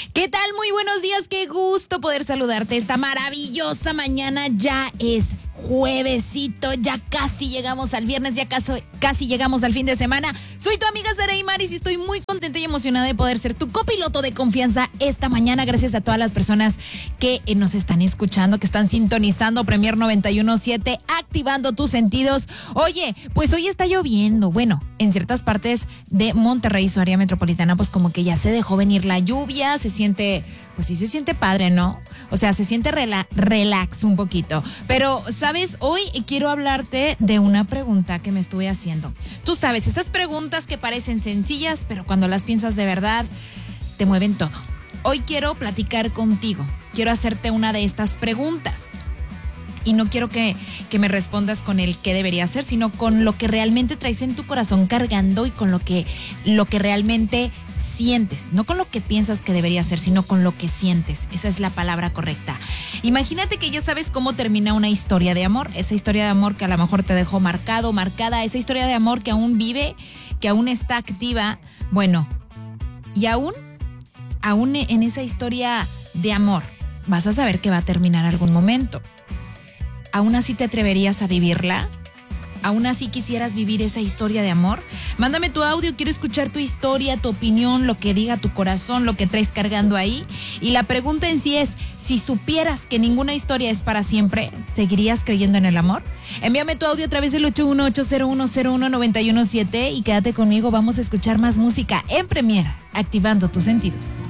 ¿Qué tal? Muy buenos días, qué gusto poder saludarte esta maravillosa mañana. Ya es juevesito, ya casi llegamos al viernes, ya casi llegamos al fin de semana. Soy tu amiga Saray Maris y estoy muy contenta y emocionada de poder ser tu copiloto de confianza esta mañana. Gracias a todas las personas que nos están escuchando, que están sintonizando Premier 91.7, activando tus sentidos. Oye, pues hoy está lloviendo. Bueno, en ciertas partes de Monterrey, su área metropolitana, pues como que ya se dejó venir la lluvia, se siente... Pues sí se siente padre, ¿no? O sea, se siente relax un poquito. Pero, ¿sabes? Hoy quiero hablarte de una pregunta que me estuve haciendo. Tú sabes, esas preguntas que parecen sencillas, pero cuando las piensas de verdad, te mueven todo. Hoy quiero platicar contigo. Quiero hacerte una de estas preguntas. Y no quiero que me respondas con el qué debería hacer, sino con lo que realmente traes en tu corazón cargando y con lo que realmente sientes. No con lo que piensas que debería ser, sino con lo que sientes. Esa es la palabra correcta. Imagínate que ya sabes cómo termina una historia de amor. Esa historia de amor que a lo mejor te dejó marcado, marcada. Esa historia de amor que aún vive, que aún está activa. Bueno, y aún en esa historia de amor vas a saber que va a terminar algún momento. ¿Aún así te atreverías a vivirla? ¿Aún así quisieras vivir esa historia de amor? Mándame tu audio, quiero escuchar tu historia, tu opinión, lo que diga tu corazón, lo que traes cargando ahí. Y la pregunta en sí es, si supieras que ninguna historia es para siempre, ¿seguirías creyendo en el amor? Envíame tu audio a través del 81801019117 y quédate conmigo, vamos a escuchar más música en Premier, activando tus sentidos.